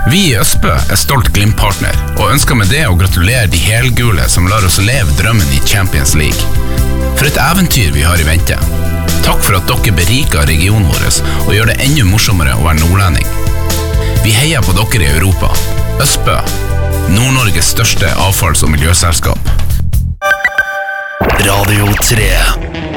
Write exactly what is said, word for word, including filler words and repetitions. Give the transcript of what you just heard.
Vi i Østbø er stolt Glimt-partner, og ønsker med det å gratulere de helgule som lar oss leve drømmen i Champions League. For et eventyr vi har i vente. Takk for at dere beriker regionen vår, og gjør det enda morsommere å være nordlending. Vi heier på dere i Europa. Østbø, Nord-Norges største avfalls- og miljøselskap. Radio tre